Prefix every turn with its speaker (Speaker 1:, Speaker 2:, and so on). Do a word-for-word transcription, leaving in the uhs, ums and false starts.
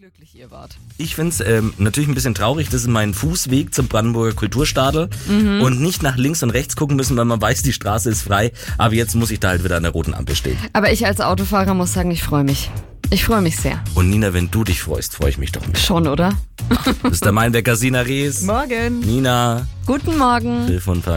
Speaker 1: glücklich ihr wart.
Speaker 2: Ich find's ähm, natürlich ein bisschen traurig, das ist mein Fußweg zum Brandenburger Kulturstadel mhm. und nicht nach links und rechts gucken müssen, weil man weiß, die Straße ist frei. Aber jetzt muss ich da halt wieder an der roten Ampel stehen.
Speaker 1: Aber ich als Autofahrer muss sagen, ich freue mich. Ich freue mich sehr.
Speaker 2: Und Nina, wenn du dich freust, freue ich mich doch mit.
Speaker 1: Schon, oder?
Speaker 2: Das ist der Meinwecker Sina Rees.
Speaker 1: Morgen.
Speaker 2: Nina.
Speaker 1: Guten Morgen.
Speaker 2: Phil von Tag.